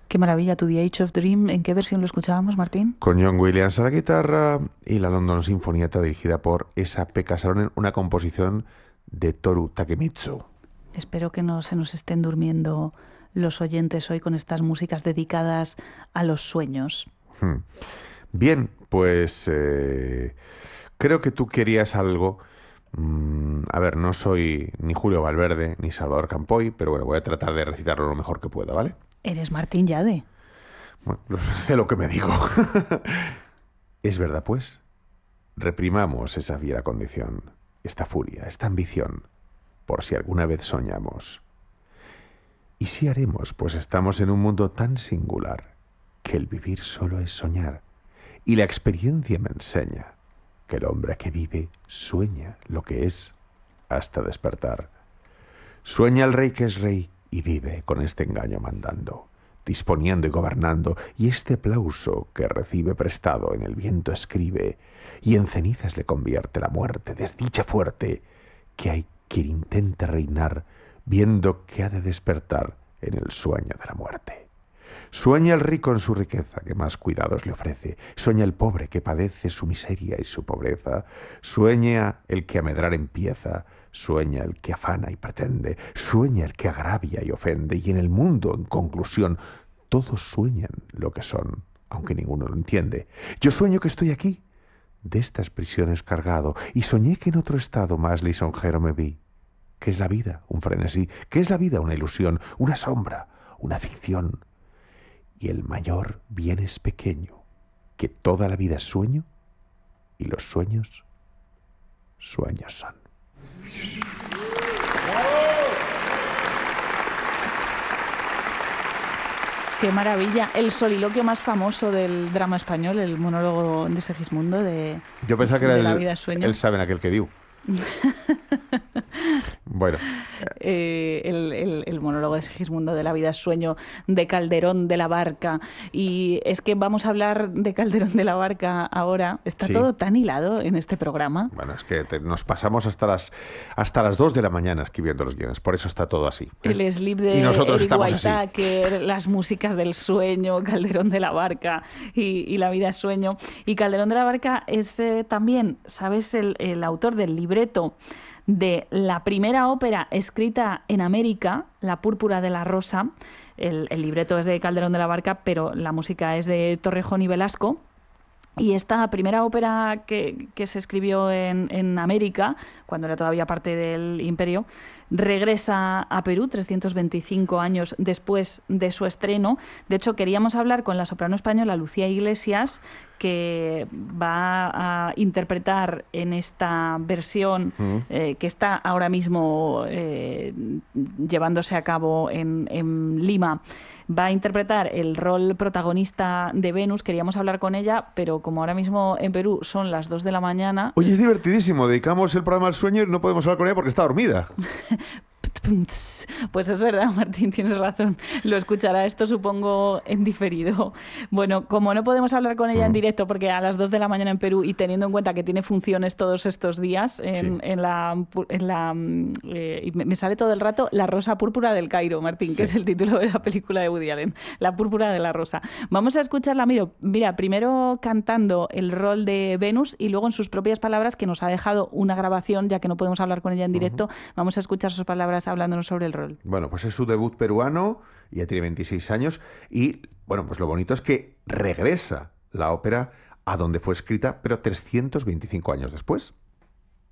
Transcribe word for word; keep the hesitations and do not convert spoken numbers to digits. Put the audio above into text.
Qué maravilla, tu The Age of Dream. ¿En qué versión lo escuchábamos, Martín? Con John Williams a la guitarra y la London Sinfonietta dirigida por Esa-Pekka Salonen, una composición de Toru Takemitsu. Espero que no se nos estén durmiendo los oyentes hoy con estas músicas dedicadas a los sueños. Hmm. Bien, pues eh, creo que tú querías algo. Mm, a ver, no soy ni Julio Valverde ni Salvador Campoy, pero bueno, voy a tratar de recitarlo lo mejor que pueda, ¿vale? Eres Martín Yade. Bueno, sé lo que me digo. Es verdad, pues. Reprimamos esa fiera condición, esta furia, esta ambición, por si alguna vez soñamos. Y sí haremos, pues estamos en un mundo tan singular que el vivir solo es soñar. Y la experiencia me enseña que el hombre que vive sueña lo que es hasta despertar. Sueña el rey que es rey y vive con este engaño mandando, disponiendo y gobernando, y este aplauso que recibe prestado en el viento escribe, y en cenizas le convierte la muerte, desdicha fuerte, que hay quien intente reinar, viendo que ha de despertar en el sueño de la muerte. Sueña el rico en su riqueza, que más cuidados le ofrece. Sueña el pobre, que padece su miseria y su pobreza. Sueña el que a medrar empieza. Sueña el que afana y pretende. Sueña el que agravia y ofende. Y en el mundo, en conclusión, todos sueñan lo que son, aunque ninguno lo entiende. Yo sueño que estoy aquí, de estas prisiones cargado, y soñé que en otro estado más lisonjero me vi. ¿Qué es la vida? Un frenesí. ¿Qué es la vida? Una ilusión, una sombra, una ficción. Y el mayor bien es pequeño, que toda la vida es sueño, y los sueños, sueños son. Qué maravilla. El soliloquio más famoso del drama español, el monólogo de Segismundo de, Yo pensaba que era de La el, vida es sueño. él sabe en aquel que diu. Bueno, eh, el, el, el monólogo de Segismundo de La vida es sueño, de Calderón de la Barca. Y es que vamos a hablar de Calderón de la Barca ahora. Está Sí. todo tan hilado en este programa. bueno, es que te- nos pasamos hasta las hasta las dos de la mañana escribiendo los guiones, por eso está todo así. ¿eh? El slip de Y nosotros Eric estamos así. Whittaker, las músicas del sueño, Calderón de la Barca y, y La vida es sueño. Y Calderón de la Barca es eh, también, ¿sabes?, el, el autor del libreto de la primera ópera escrita en América, La púrpura de la rosa. El, el libreto es de Calderón de la Barca, pero la música es de Torrejón y Velasco. Y esta primera ópera que, que se escribió en, en América, cuando era todavía parte del Imperio, regresa a Perú trescientos veinticinco años después de su estreno. De hecho, queríamos hablar con la soprano española Lucía Iglesias, que va a interpretar en esta versión eh, que está ahora mismo eh, llevándose a cabo en, en Lima. Va a interpretar el rol protagonista de Venus. Queríamos hablar con ella, pero como ahora mismo en Perú son las dos de la mañana... Oye, es divertidísimo. Dedicamos el programa al sueño y no podemos hablar con ella porque está dormida. Pues es verdad, Martín, tienes razón. Lo escuchará esto, supongo, en diferido. Bueno, como no podemos hablar con ella en directo, porque a las dos de la mañana en Perú, y teniendo en cuenta que tiene funciones todos estos días en, Sí. en la... En la eh, y me me sale todo el rato La rosa púrpura del Cairo, Martín, Sí. que es el título de la película de Woody Allen. La púrpura de la rosa. Vamos a escucharla, mira, mira, primero cantando el rol de Venus y luego en sus propias palabras, que nos ha dejado una grabación, ya que no podemos hablar con ella en directo. Vamos a escuchar sus palabras hablándonos sobre el rol. Bueno, pues es su debut peruano, ya tiene veintiséis años, y bueno, pues lo bonito es que regresa la ópera a donde fue escrita, pero trescientos veinticinco años después.